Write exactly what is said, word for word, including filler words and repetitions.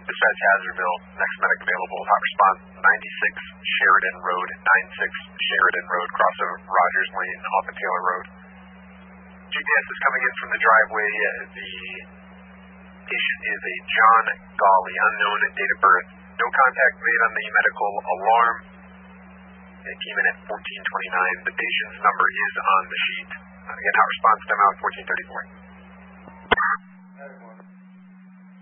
Dispatch Hazardville, next medic available. Hot response, ninety-six Sheridan Road, ninety-six Sheridan Road, crossover Rogers Lane off of Taylor Road. G P S is coming in from the driveway. The patient is a John Gawley, unknown date of birth. No contact made on the medical alarm. It came in at fourteen twenty-nine. The patient's number is on the sheet. Again, hot response time out fourteen thirty-four.